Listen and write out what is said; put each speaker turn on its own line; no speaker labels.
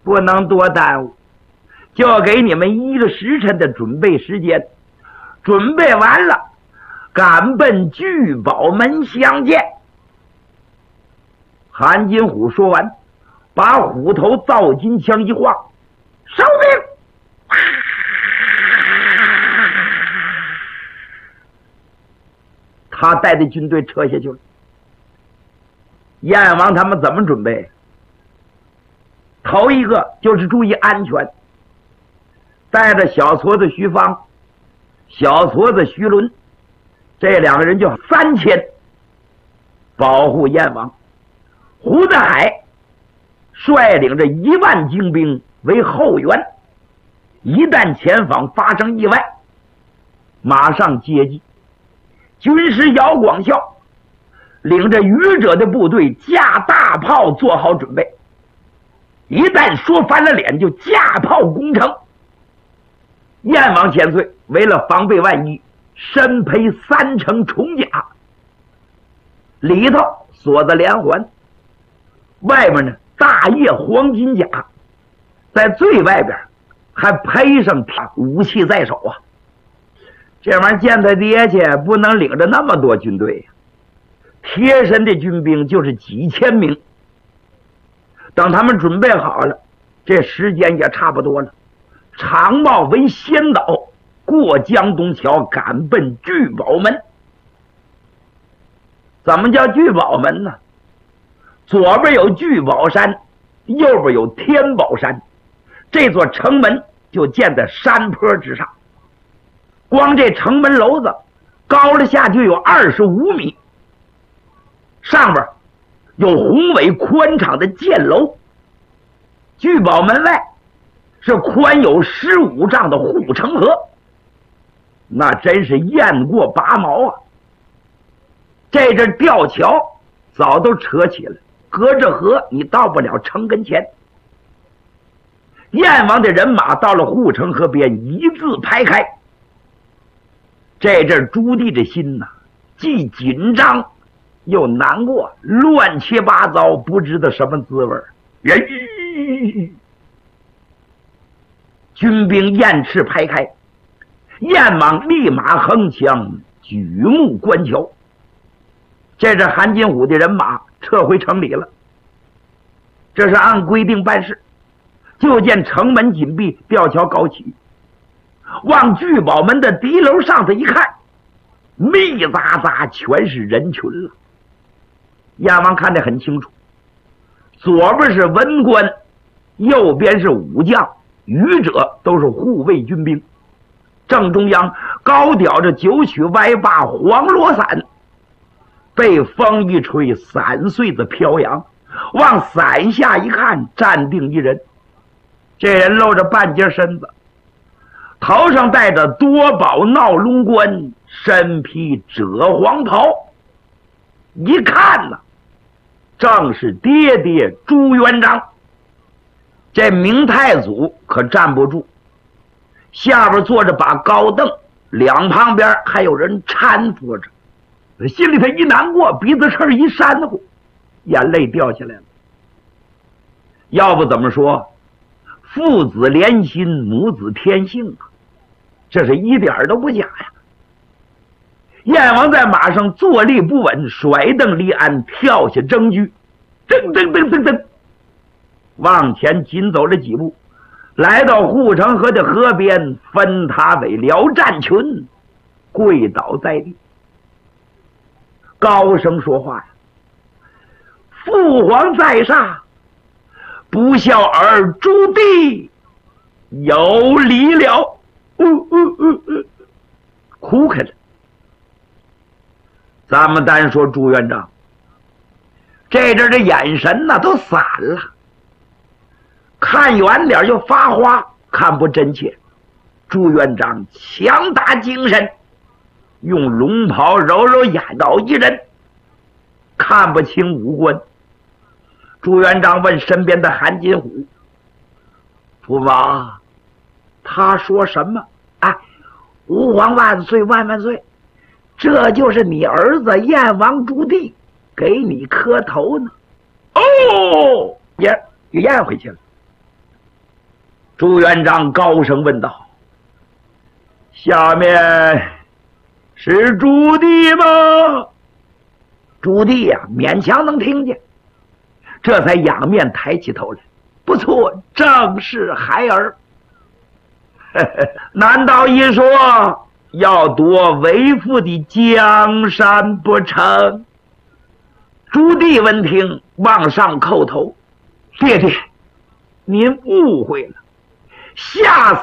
不能多耽误，就给你们1个时辰的准备时间。准备完了，赶奔聚宝门相见。韩金虎说完，把虎头造金枪一晃，收兵！他带着军队撤下去了。燕王他们怎么准备？头一个就是注意安全，带着小矬子徐芳、小矬子徐伦，这2个人就3000保护燕王。胡德海率领着1万精兵为后援，一旦前方发生意外，马上接济。军师姚广孝领着愚者的部队架大炮做好准备，一旦说翻了脸就架炮攻城。燕王千岁为了防备万一，身披3层重甲，里头锁着连环，外面呢大叶黄金甲，在最外边还配上武器在手啊！这玩意儿见他爹去，不能领着那么多军队呀，贴身的军兵就是几千名。等他们准备好了，这时间也差不多了。常茂为先导，过江东桥，赶奔聚宝门。怎么叫聚宝门呢？左边有聚宝山，右边有天宝山，这座城门就建在山坡之上。光这城门楼子高了下就有25米，上边有宏伟宽敞的箭楼。聚宝门外是宽有15丈的护城河，那真是雁过拔毛啊！这阵吊桥早都扯起了，隔着河你到不了城跟前。燕王的人马到了护城河边，一字排开。这阵朱棣的心呐，既紧张又难过，乱七八糟，不知道什么滋味。军兵雁翅排开，燕王立马横枪举目观瞧。这是韩金虎的人马撤回城里了，这是按规定办事。就见城门紧闭，吊桥高起，往聚宝门的敌楼上头一看，密匝匝全是人群了。燕王看得很清楚，左边是文官，右边是武将，愚者都是护卫军兵。正中央高吊着9曲歪把黄罗伞，被风一吹，伞穗子飘扬。往伞下一看，站定一人，这人露着半截身子，头上戴着多宝闹龙冠，身披赭黄袍。一看呢，正是爹爹朱元璋。这明太祖可站不住，下边坐着把高凳，两旁边还有人搀扶着，心里头一难过，鼻子翅一扇乎，眼泪掉下来了。要不怎么说父子连心，母子天性啊，这是一点都不假呀。燕王在马上坐立不稳，甩蹬离鞍，跳下征车，噔噔噔噔噔，往前紧走了几步，来到护城河的河边，分他为了战群，跪倒在地，高声说话呀：“父皇在上，不孝儿朱棣有礼了。”哭开了。咱们单说朱元璋，这阵的眼神呢都散了，看远点就发花，看不真切。朱元璋强打精神，用龙袍揉揉眼倒一人，看不清五官。朱元璋问身边的韩金虎：“父王，他说什么？”“哎，吾皇万岁万万岁！这就是你儿子燕王朱棣，给你磕头呢。”哦，也咽回去了。 朱元璋高声问道：“下面是朱棣吗？”朱棣呀，勉强能听见，这才仰面抬起头来。不错，正是孩儿。难道一说要夺为父的江山不成？朱棣闻听，往上叩头：“爹爹，您误会了，下